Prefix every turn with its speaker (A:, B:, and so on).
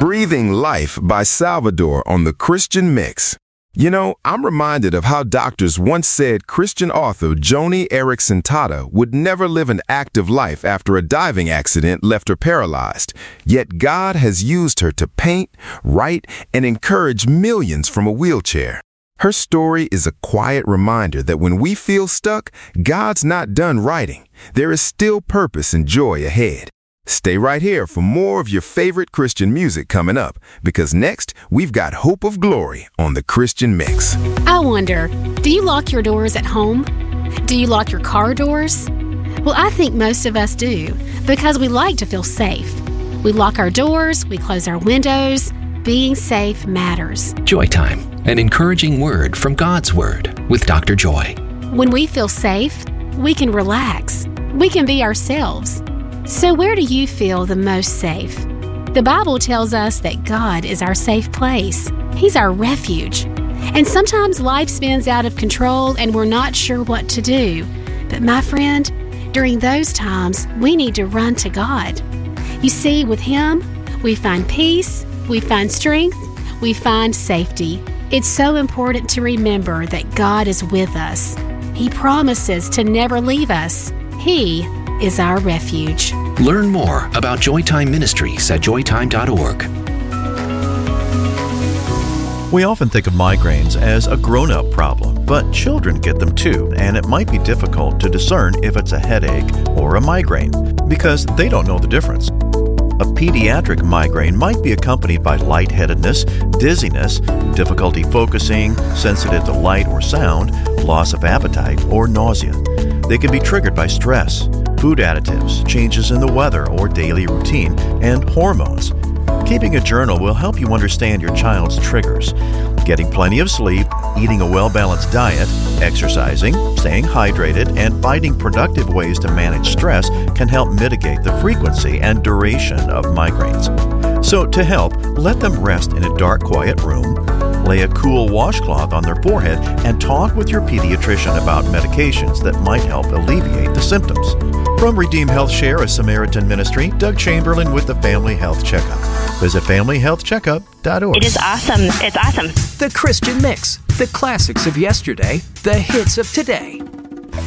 A: Breathing Life by Salvador on the Christian Mix. You know, I'm reminded of how doctors once said Christian author Joni Eareckson Tada would never live an active life after a diving accident left her paralyzed. Yet God has used her to paint, write, and encourage millions from a wheelchair. Her story is a quiet reminder that when we feel stuck, God's not done writing. There is still purpose and joy ahead. Stay right here for more of your favorite Christian music coming up, because next we've got Hope of Glory on the Christian Mix.
B: I wonder, do you lock your doors at home? Do you lock your car doors? Well, I think most of us do, because we like to feel safe. We lock our doors, we close our windows. Being safe matters.
C: Joy Time, an encouraging word from God's Word with Dr. Joy.
B: When we feel safe, we can relax. We can be ourselves. So where do you feel the most safe? The Bible tells us that God is our safe place. He's our refuge. And sometimes life spins out of control and we're not sure what to do. But my friend, during those times, we need to run to God. You see, with Him, we find peace, we find strength, we find safety. It's so important to remember that God is with us. He promises to never leave us. He is our refuge.
C: Learn more about Joytime Ministries at joytime.org.
D: We often think of migraines as a grown-up problem, but children get them too, and it might be difficult to discern if it's a headache or a migraine because they don't know the difference. A pediatric migraine might be accompanied by lightheadedness, dizziness, difficulty focusing, sensitive to light or sound, loss of appetite, or nausea. They can be triggered by stress, food additives, changes in the weather or daily routine, and hormones. Keeping a journal will help you understand your child's triggers. Getting plenty of sleep, eating a well-balanced diet, exercising, staying hydrated, and finding productive ways to manage stress can help mitigate the frequency and duration of migraines. So to help, let them rest in a dark, quiet room, lay a cool washcloth on their forehead, and talk with your pediatrician about medications that might help alleviate the symptoms. From Redeem Health Share, a Samaritan ministry, Doug Chamberlain with the Family Health Checkup. Visit familyhealthcheckup.org.
E: It is awesome. It's awesome.
F: The Christian Mix. The classics of yesterday, the hits of today.